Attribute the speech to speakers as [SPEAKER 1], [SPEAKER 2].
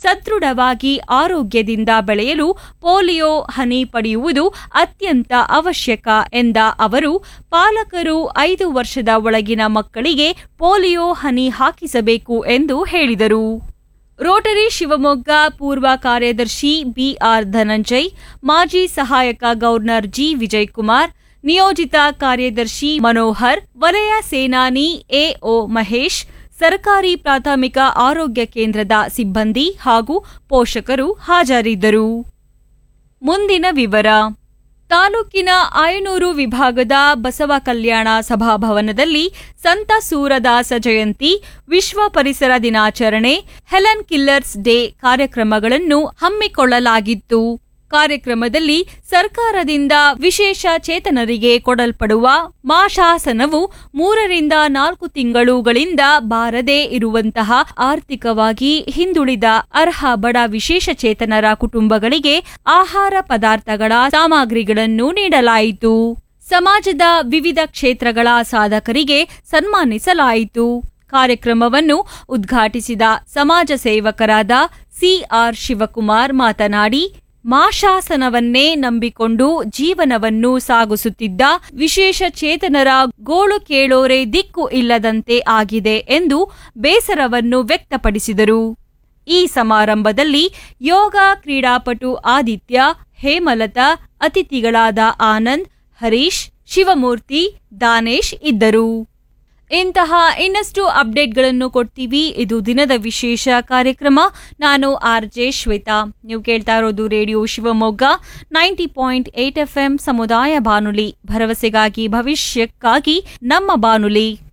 [SPEAKER 1] ಸದೃಢವಾಗಿ ಆರೋಗ್ಯದಿಂದ ಬೆಳೆಯಲು ಪೋಲಿಯೋ ಹನಿ ಪಡೆಯುವುದು ಅತ್ಯಂತ ಅವಶ್ಯಕ ಎಂದ ಅವರು, ಪಾಲಕರು 5 ವರ್ಷದ ಒಳಗಿನ ಮಕ್ಕಳಿಗೆ ಪೋಲಿಯೋ ಹನಿ ಹಾಕಿಸಬೇಕು ಎಂದು ಹೇಳಿದರು. ರೋಟರಿ ಶಿವಮೊಗ್ಗ ಪೂರ್ವ ಕಾರ್ಯದರ್ಶಿ ಬಿಆರ್ ಧನಂಜಯ್, ಮಾಜಿ ಸಹಾಯಕ ಗವರ್ನರ್ ಜಿ ವಿಜಯಕುಮಾರ್, ನಿಯೋಜಿತ ಕಾರ್ಯದರ್ಶಿ ಮನೋಹರ್, ವಲಯ ಸೇನಾನಿ ಎಒ ಮಹೇಶ್, ಸರ್ಕಾರಿ ಪ್ರಾಥಮಿಕ ಆರೋಗ್ಯ ಕೇಂದ್ರದ ಸಿಬ್ಬಂದಿ ಹಾಗೂ ಪೋಷಕರು ಹಾಜರಿದ್ದರು. ಮುಂದಿನ ವಿವರ. ತಾಲೂಕಿನ ಆಯನೂರು ವಿಭಾಗದ ಬಸವ ಕಲ್ಯಾಣ ಸಭಾಭವನದಲ್ಲಿ ಸಂತ ಸೂರದಾಸ ಜಯಂತಿ, ವಿಶ್ವ ಪರಿಸರ ದಿನಾಚರಣೆ, ಹೆಲನ್ ಕಿಲ್ಲರ್ಸ್ ಡೇ ಕಾರ್ಯಕ್ರಮಗಳನ್ನು ಹಮ್ಮಿಕೊಳ್ಳಲಾಗಿತ್ತು. ಕಾರ್ಯಕ್ರಮದಲ್ಲಿ ಸರ್ಕಾರದಿಂದ ವಿಶೇಷ ಚೇತನರಿಗೆ ಕೊಡಲ್ಪಡುವ ಮಾಶಾಸನವು 3 ರಿಂದ 4 ತಿಂಗಳುಗಳಿಂದ ಬಾರದೇ ಇರುವಂತಹ ಆರ್ಥಿಕವಾಗಿ ಹಿಂದುಳಿದ ಅರ್ಹ ಬಡ ವಿಶೇಷ ಚೇತನರ ಕುಟುಂಬಗಳಿಗೆ ಆಹಾರ ಪದಾರ್ಥಗಳ ಸಾಮಗ್ರಿಗಳನ್ನು ನೀಡಲಾಯಿತು. ಸಮಾಜದ ವಿವಿಧ ಕ್ಷೇತ್ರಗಳ ಸಾಧಕರಿಗೆ ಸನ್ಮಾನಿಸಲಾಯಿತು. ಕಾರ್ಯಕ್ರಮವನ್ನು ಉದ್ಘಾಟಿಸಿದ ಸಮಾಜ ಸೇವಕರಾದ ಸಿಆರ್ ಶಿವಕುಮಾರ್ ಮಾತನಾಡಿ, ಮಾಶಾಸನವನ್ನೇ ನಂಬಿಕೊಂಡು ಜೀವನವನ್ನು ಸಾಗಿಸುತ್ತಿದ್ದ ವಿಶೇಷ ಚೇತನರ ಗೋಳು ಕೇಳೋರೆ ದಿಕ್ಕು ಇಲ್ಲದಂತೆ ಆಗಿದೆ ಎಂದು ಬೇಸರವನ್ನು ವ್ಯಕ್ತಪಡಿಸಿದರು. ಈ ಸಮಾರಂಭದಲ್ಲಿ ಯೋಗ ಕ್ರೀಡಾಪಟು ಆದಿತ್ಯ, ಹೇಮಲತಾ, ಅತಿಥಿಗಳಾದ ಆನಂದ್, ಹರೀಶ್, ಶಿವಮೂರ್ತಿ, ದಾನೇಶ್ ಇದ್ದರು. ಇಂತಹ ಇನ್ನಷ್ಟು ಅಪ್ಡೇಟ್ಗಳನ್ನು ಕೊಡ್ತೀವಿ. ಇದು ದಿನದ ವಿಶೇಷ ಕಾರ್ಯಕ್ರಮ. ನಾನು ಆರ್ಜೆ ಶ್ವೇತಾ. ನೀವು ಕೇಳ್ತಾ ಇರೋದು ರೇಡಿಯೋ ಶಿವಮೊಗ್ಗ 90.8 FM ಸಮುದಾಯ ಬಾನುಲಿ, ಭರವಸೆಗಾಗಿ ಭವಿಷ್ಯಕ್ಕಾಗಿ ನಮ್ಮ ಬಾನುಲಿ.